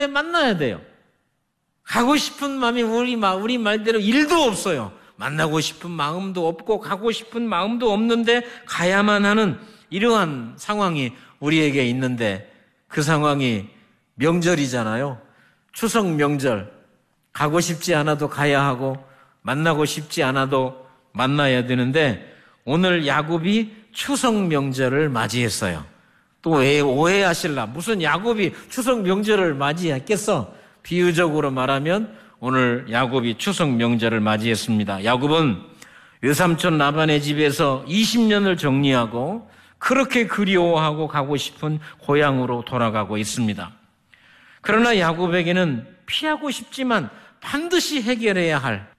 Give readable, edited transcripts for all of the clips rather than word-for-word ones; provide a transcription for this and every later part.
만나야 돼요. 가고 싶은 마음이 우리 말대로 일도 없어요. 만나고 싶은 마음도 없고 가고 싶은 마음도 없는데 가야만 하는 이러한 상황이 우리에게 있는데, 그 상황이 명절이잖아요. 추석 명절. 가고 싶지 않아도 가야 하고 만나고 싶지 않아도 만나야 되는데, 오늘 야곱이 추석 명절을 맞이했어요. 또 왜 오해하실라? 무슨 야곱이 추석 명절을 맞이했겠어? 비유적으로 말하면 오늘 야곱이 추석 명절을 맞이했습니다. 야곱은 외삼촌 라반의 집에서 20년을 정리하고 그렇게 그리워하고 가고 싶은 고향으로 돌아가고 있습니다. 그러나 야곱에게는 피하고 싶지만 반드시 해결해야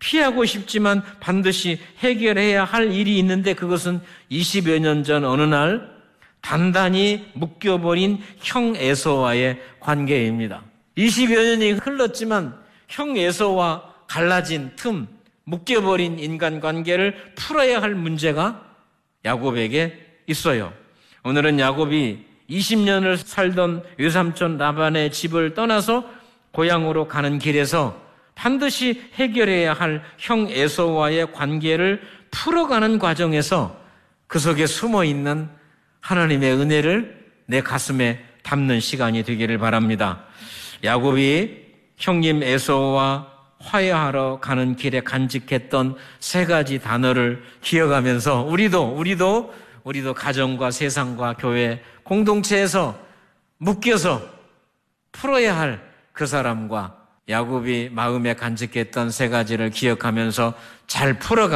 할 일이 있는데, 그것은 20여 년 전 어느 날 단단히 묶여버린 형 에서와의 관계입니다. 20여 년이 흘렀지만 형 에서와 갈라진 틈, 묶여버린 인간관계를 풀어야 할 문제가 야곱에게 있어요. 오늘은 야곱이 20년을 살던 외삼촌 라반의 집을 떠나서 고향으로 가는 길에서 반드시 해결해야 할 형 에서와의 관계를 풀어가는 과정에서 그 속에 숨어있는 하나님의 은혜를 내 가슴에 담는 시간이 되기를 바랍니다. 야곱이 형님 에서와 화해하러 가는 길에 간직했던 3가지 단어를 기억하면서 우리도 가정과 세상과 교회 공동체에서 묶여서 풀어야 할 그 사람과 야곱이 마음에 간직했던 3가지를 기억하면서 잘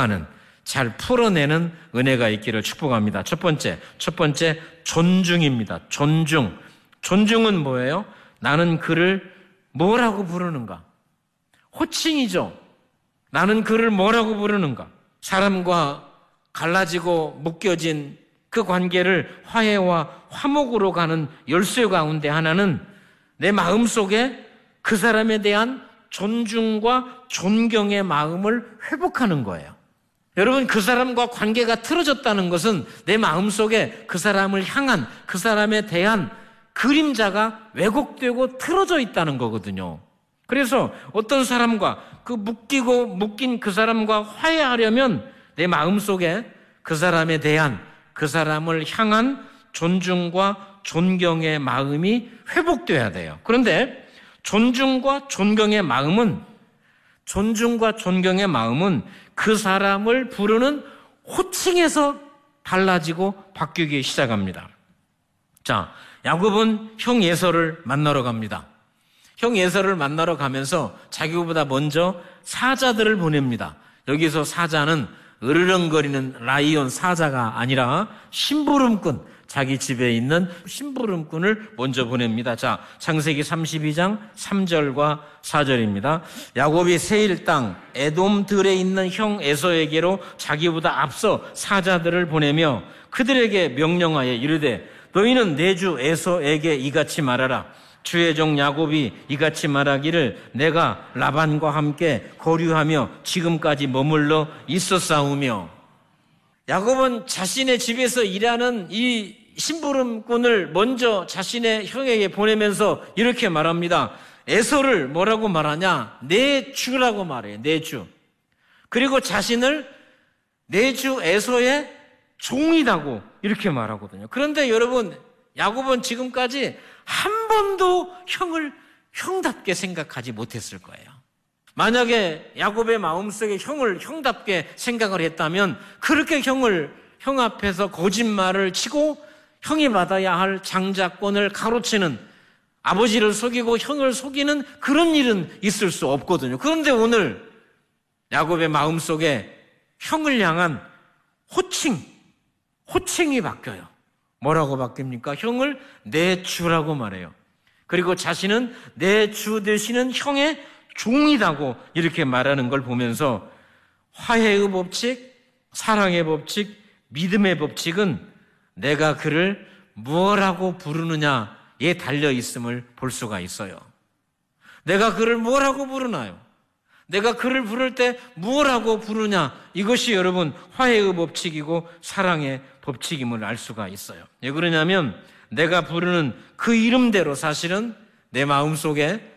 풀어내는 은혜가 있기를 축복합니다. 첫 번째 존중입니다. 존중은 뭐예요? 나는 그를 뭐라고 부르는가? 호칭이죠. 나는 그를 뭐라고 부르는가? 사람과 갈라지고 묶여진 그 관계를 화해와 화목으로 가는 열쇠 가운데 하나는 내 마음속에 그 사람에 대한 존중과 존경의 마음을 회복하는 거예요. 여러분, 그 사람과 관계가 틀어졌다는 것은 내 마음속에 그 사람을 향한, 그 사람에 대한 그림자가 왜곡되고 틀어져 있다는 거거든요. 그래서 어떤 사람과 묶인 그 사람과 화해하려면 내 마음속에 그 사람에 대한, 그 사람을 향한 존중과 존경의 마음이 회복돼야 돼요. 그런데 존중과 존경의 마음은 그 사람을 부르는 호칭에서 달라지고 바뀌기 시작합니다. 자, 야곱은 형 에서를 만나러 갑니다. 형 에서를 만나러 가면서 자기보다 먼저 사자들을 보냅니다. 여기서 사자는 으르렁거리는 라이온 사자가 아니라 심부름꾼, 자기 집에 있는 심부름꾼을 먼저 보냅니다. 자, 창세기 32장 3절과 4절입니다. 야곱이 세일 땅 에돔들에 있는 형 에서에게로 자기보다 앞서 사자들을 보내며 그들에게 명령하여 이르되 너희는 내 주 에서에게 이같이 말하라. 주의 종 야곱이 이같이 말하기를 내가 라반과 함께 거류하며 지금까지 머물러 있었사오며. 야곱은 자신의 집에서 일하는 이 심부름꾼을 먼저 자신의 형에게 보내면서 이렇게 말합니다. 에서를 뭐라고 말하냐? 내 주라고 말해요. 내 주. 그리고 자신을 내 주 에서의 종이라고 이렇게 말하거든요. 그런데 여러분, 야곱은 지금까지 한 번도 형을 형답게 생각하지 못했을 거예요. 만약에 야곱의 마음속에 형을 형답게 생각을 했다면 그렇게 형 앞에서 거짓말을 치고 형이 받아야 할 장자권을 가로채는, 아버지를 속이고 형을 속이는 그런 일은 있을 수 없거든요. 그런데 오늘 야곱의 마음속에 형을 향한 호칭이 바뀌어요. 뭐라고 바뀝니까? 형을 내 주라고 말해요. 그리고 자신은 내 주 되시는 형의 종이라고 이렇게 말하는 걸 보면서 화해의 법칙, 사랑의 법칙, 믿음의 법칙은 내가 그를 뭐라고 부르느냐에 달려있음을 볼 수가 있어요. 내가 그를 뭐라고 부르나요? 내가 그를 부를 때 뭐라고 부르냐, 이것이 여러분 화해의 법칙이고 사랑의 법칙임을 알 수가 있어요. 왜 그러냐면 내가 부르는 그 이름대로 사실은 내 마음속에